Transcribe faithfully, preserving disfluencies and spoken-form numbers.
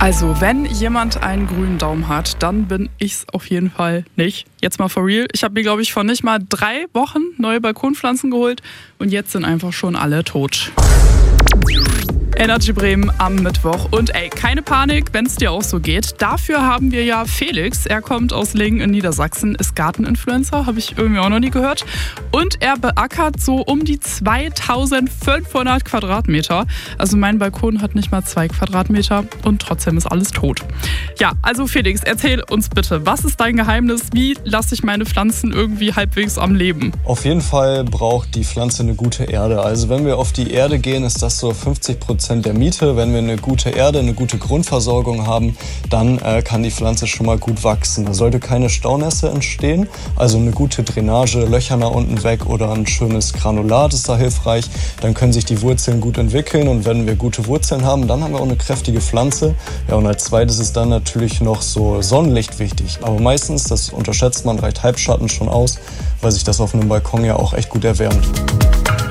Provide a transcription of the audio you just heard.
Also, wenn jemand einen grünen Daumen hat, dann bin ich's auf jeden Fall nicht. Jetzt mal for real. Ich habe mir, glaube ich, vor nicht mal drei Wochen neue Balkonpflanzen geholt und jetzt sind einfach schon alle tot. Energy Bremen am Mittwoch. Und ey, keine Panik, wenn es dir auch so geht. Dafür haben wir ja Felix. Er kommt aus Lingen in Niedersachsen, ist Garteninfluencer, habe ich irgendwie auch noch nie gehört. Und er beackert so um die zweitausendfünfhundert Quadratmeter. Also mein Balkon hat nicht mal zwei Quadratmeter und trotzdem ist alles tot. Ja, also Felix, erzähl uns bitte, was ist dein Geheimnis? Wie lasse ich meine Pflanzen irgendwie halbwegs am Leben? Auf jeden Fall braucht die Pflanze eine gute Erde. Also wenn wir auf die Erde gehen, ist das so fünfzig Prozent der Miete. Wenn wir eine gute Erde, eine gute Grundversorgung haben, dann äh, kann die Pflanze schon mal gut wachsen. Da sollte keine Staunässe entstehen, also eine gute Drainage, Löcher nach unten weg oder ein schönes Granulat ist da hilfreich. Dann können sich die Wurzeln gut entwickeln und wenn wir gute Wurzeln haben, dann haben wir auch eine kräftige Pflanze. Ja, und als zweites ist dann natürlich noch so Sonnenlicht wichtig. Aber meistens, das unterschätzt man, reicht Halbschatten schon aus, weil sich das auf einem Balkon ja auch echt gut erwärmt.